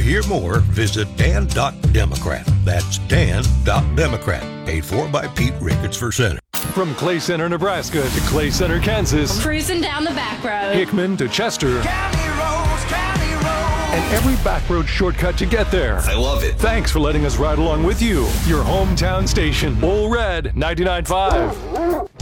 hear more, visit dan.democrat. That's dan.democrat. Paid for by Pete Ricketts for Senate. From Clay Center, Nebraska to Clay Center, Kansas. Cruising down the back road. Hickman to Chester. County roads, and every back road shortcut to get there. I love it. Thanks for letting us ride along with you. Your hometown station, Bull Red 99.5.